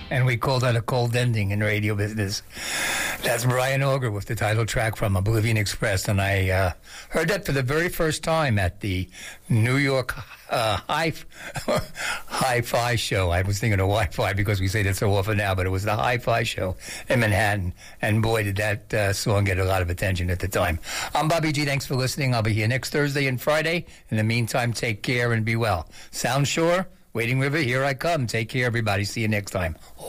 and we call that a cold ending in radio business. That's Brian Auger with the title track from Oblivion Express, and I heard that for the very first time at the New York Hi-Fi show. I was thinking of Wi-Fi because we say that so often now, but it was the Hi-Fi show in Manhattan, and boy, did that song get a lot of attention at the time. I'm Bobby G. Thanks for listening. I'll be here next Thursday and Friday. In the meantime, take care and be well. Sound Shore, Wading River, here I come. Take care, everybody. See you next time.